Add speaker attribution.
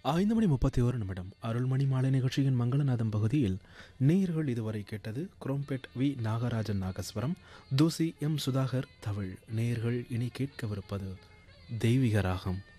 Speaker 1: 5:31 அருள்மணி மாலை நிகழ்ச்சியின் மங்களநாதம் பகுதியில் நேயர்கள் இதுவரை கேட்டது குரோம்பேட் வி நாகராஜன் நாகஸ்வரம், தூசி எம் சுதாகர் தவிழ். நேயர்கள் இனி கேட்கவிருப்பது தெய்வீக ராகம்.